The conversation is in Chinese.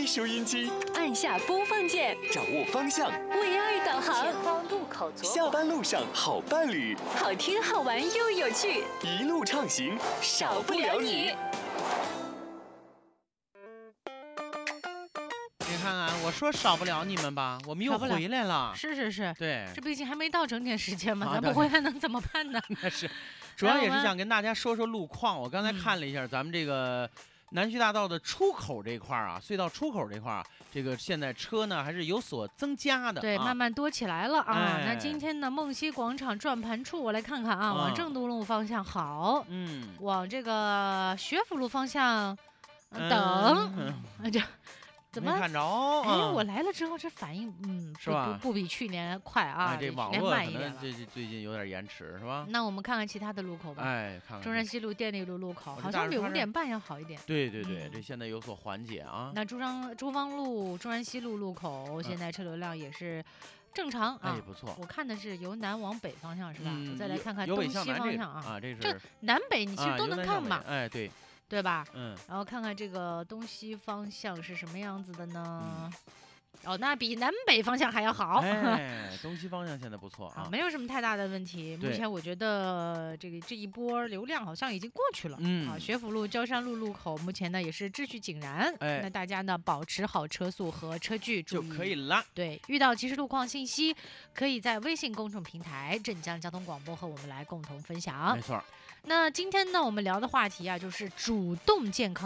收音机， 按下播放键， 掌握方向， 为爱导航。 前方路口左下班路上好伴侣， 好听好玩又有趣， 一路畅行，少不了你。 你看看，我说少不了你们吧，我们又回来了。 是， 对， 这毕竟还没到整点时间嘛， 啊咱不回来能怎么办呢？ 那是，主要也是想跟大家说说路况。我刚才看了一下咱们这个南徐大道的出口这块啊，隧道出口这块啊，这个现在车呢还是有所增加的， 对，慢慢多起来了啊。 哎那今天呢，梦溪广场转盘处，我来看看啊，往正东路方向好，往这个学府路方向等，这。怎么没看着？ 哎，我来了之后，这反应是吧？ 不比去年快啊， 这网络可能这最近有点延迟，是吧？ 那我们看看其他的路口吧。 哎，看看中山西路电力路路口，好像比5点半要好一点。 对，这现在有所缓解啊。 那珠芳路、中山西路路口现在车流量也是正常啊， 不错。 我看的是由南往北方向是吧？我再来看看东西方向啊， 这是这南北你其实都能看嘛。 哎， 对吧？ 然后看看这个东西方向是什么样子的呢？哦，那比南北方向还要好。 哎，东西方向现在不错啊， 没有什么太大的问题。目前我觉得这一波流量好像已经过去了。学府路、焦山路路口目前呢也是秩序井然。那大家呢保持好车速和车距就可以了。 对，遇到即时路况信息，可以在微信公众平台镇江交通广播和我们来共同分享。 没错。 那今天呢，我们聊的话题啊，就是主动健康